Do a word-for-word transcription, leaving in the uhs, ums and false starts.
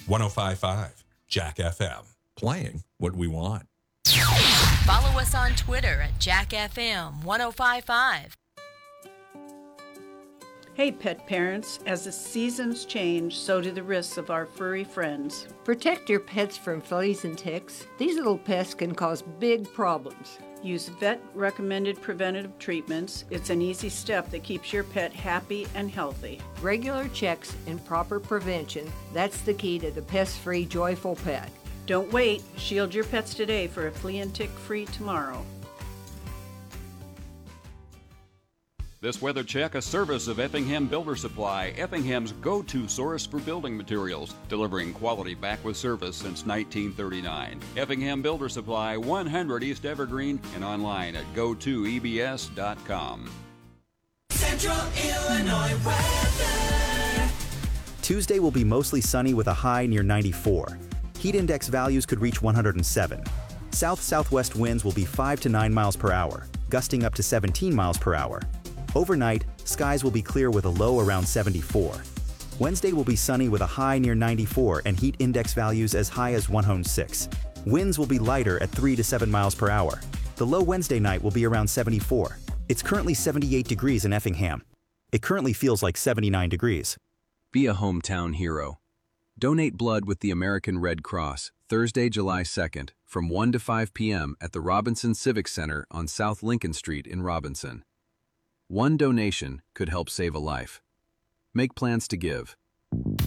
one oh five point five Jack F M. Playing what we want. Follow us on Twitter at Jack F M one oh five point five. Hey pet parents, as the seasons change, so do the risks of our furry friends. Protect your pets from fleas and ticks. These little pests can cause big problems. Use vet-recommended preventative treatments. It's an easy step that keeps your pet happy and healthy. Regular checks and proper prevention, that's the key to the pest-free, joyful pet. Don't wait. Shield your pets today for a flea and tick-free tomorrow. This weather check, a service of Effingham Builder Supply, Effingham's go-to source for building materials, delivering quality back with service since nineteen thirty-nine. Effingham Builder Supply, one hundred East Evergreen, and online at go to E B S dot com. Central Illinois weather. Tuesday will be mostly sunny with a high near ninety-four. Heat index values could reach one hundred seven. South-southwest winds will be five to nine miles per hour, gusting up to seventeen miles per hour. Overnight, skies will be clear with a low around seventy-four. Wednesday will be sunny with a high near ninety-four and heat index values as high as one hundred six. Winds will be lighter at three to seven miles per hour. The low Wednesday night will be around seventy-four. It's currently seventy-eight degrees in Effingham. It currently feels like seventy-nine degrees. Be a hometown hero. Donate blood with the American Red Cross, Thursday, July second, from one to five p m at the Robinson Civic Center on South Lincoln Street in Robinson. One donation could help save a life. Make plans to give.